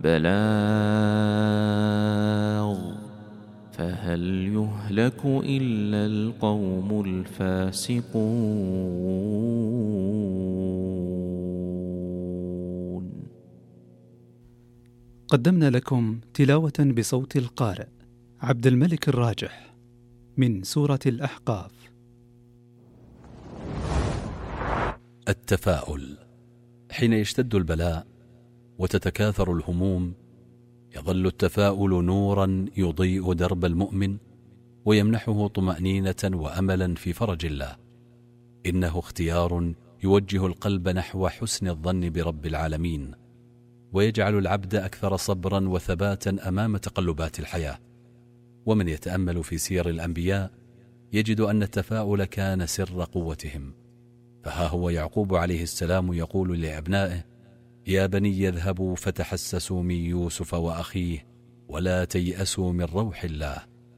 بلاغ فهل يهلك إلا القوم الفاسقون. قدمنا لكم تلاوة بصوت القارئ عبد الملك الراجح من سورة الأحقاف. التفاؤل. حين يشتد البلاء وتتكاثر الهموم، يظل التفاؤل نورا يضيء درب المؤمن ويمنحه طمأنينة وأملا في فرج الله. إنه اختيار يوجه القلب نحو حسن الظن برب العالمين، ويجعل العبد أكثر صبرا وثباتا أمام تقلبات الحياة. ومن يتأمل في سير الأنبياء يجد أن التفاؤل كان سر قوتهم. فها هو يعقوب عليه السلام يقول لأبنائه: يا بني اذهبوا فتحسسوا من يوسف وأخيه ولا تيأسوا من روح الله،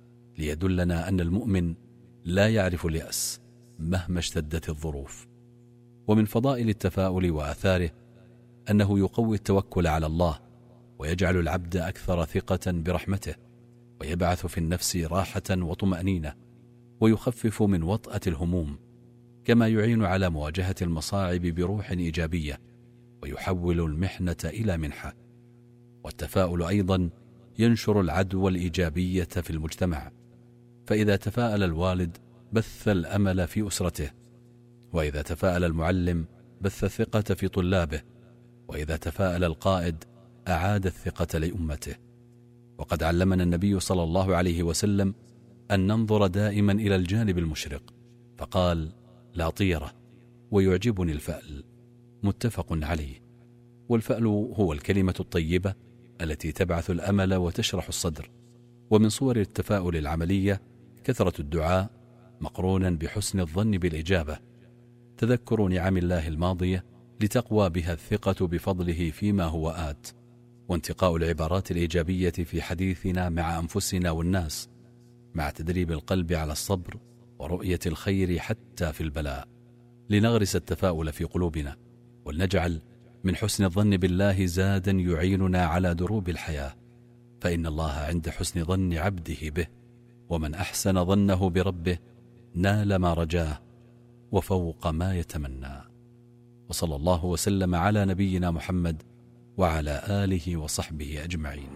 ليدلنا أن المؤمن لا يعرف اليأس مهما اشتدت الظروف. ومن فضائل التفاؤل وآثاره أنه يقوي التوكل على الله، ويجعل العبد أكثر ثقة برحمته، ويبعث في النفس راحة وطمأنينة، ويخفف من وطأة الهموم، كما يعين على مواجهة المصاعب بروح إيجابية، ويحول المحنة إلى منحة. والتفاؤل أيضا ينشر العدوى الإيجابية في المجتمع، فإذا تفاءل الوالد بث الأمل في أسرته، وإذا تفاءل المعلم بث الثقة في طلابه، وإذا تفاءل القائد أعاد الثقة لأمته. وقد علمنا النبي صلى الله عليه وسلم أن ننظر دائما إلى الجانب المشرق، فقال: لا طيرة، ويعجبني الفأل. متفق عليه. والفأل هو الكلمة الطيبة التي تبعث الأمل وتشرح الصدر. ومن صور التفاؤل العملية كثرة الدعاء مقرونا بحسن الظن بالإجابة، تذكر نعم الله الماضية لتقوى بها الثقة بفضله فيما هو آت، وانتقاء العبارات الإيجابية في حديثنا مع أنفسنا والناس، مع تدريب القلب على الصبر ورؤية الخير حتى في البلاء، لنغرس التفاؤل في قلوبنا، ولنجعل من حسن الظن بالله زادا يعيننا على دروب الحياة. فإن الله عند حسن ظن عبده به، ومن أحسن ظنه بربه نال ما رجاه وفوق ما يتمنى. وصلى الله وسلم على نبينا محمد وعلى آله وصحبه أجمعين.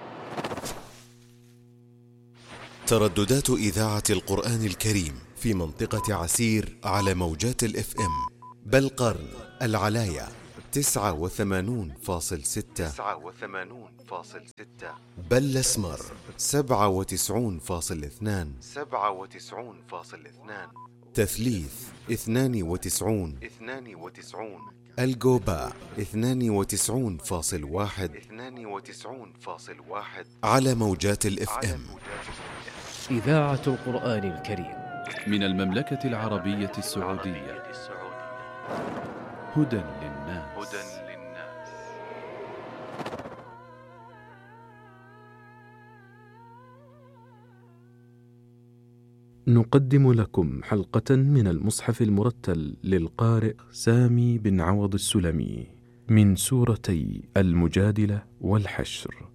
ترددات إذاعة القرآن الكريم في منطقة عسير على موجات الFM: بالقرن، العلاية 89.6، بالأسمر 97.2، تثليث 92، الجوباء 92.1 على موجات الFM. إذاعة القرآن الكريم من المملكة العربية السعودية. هدى للناس. نقدم لكم حلقة من المصحف المرتل للقارئ سامي بن عوض السلمي من سورتي المجادلة والحشر.